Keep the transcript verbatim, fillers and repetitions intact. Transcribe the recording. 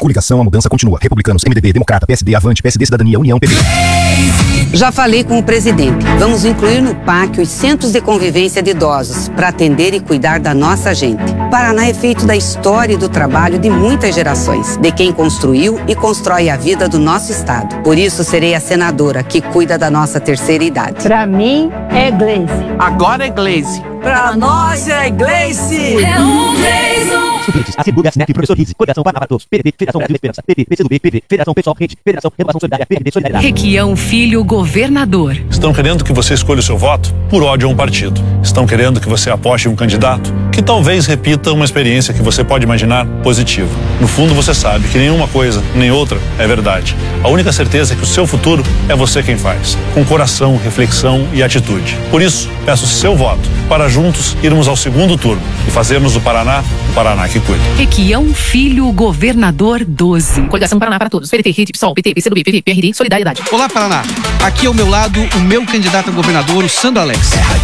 Coligação, a mudança continua. Republicanos, M D B, Democrata, P S D, Avante, P S D, Cidadania, União, P P. Já falei com o presidente. Vamos incluir no P A C os centros de convivência de idosos para atender e cuidar da nossa gente. Paraná é feito da história e do trabalho de muitas gerações, de quem construiu e constrói a vida do nosso estado. Por isso, serei a senadora que cuida da nossa terceira idade. Pra mim, é Gleice. Agora é Gleice. Pra nós é Gleice. É um Gleison. A Ciburga, Snap, Professor Rizzi, Coligação Paraná para Todos, P D T, Federação Brasil Esperança, P T, P C do B, P V, Federação Pessoal Rede, Federação Renovação Solidária, P R D Solidariedade. Requião Filho, governador. Estão querendo que você escolha o seu voto por ódio a um partido. Estão querendo que você aposte em um candidato que talvez repita uma experiência que você pode imaginar positiva. No fundo, você sabe que nenhuma coisa, nem outra, é verdade. A única certeza é que o seu futuro é você quem faz, com coração, reflexão e atitude. Por isso, peço seu voto para juntos irmos ao segundo turno e fazermos do Paraná o Paraná que cuida. Requião Filho, governador doze. Coligação Paraná para Todos, P D T, Rede, PSOL, P T, P C do B, P V, P R D, Solidariedade. Olá, Paraná. Aqui ao meu lado, o meu candidato a governador, o Sandro Alex.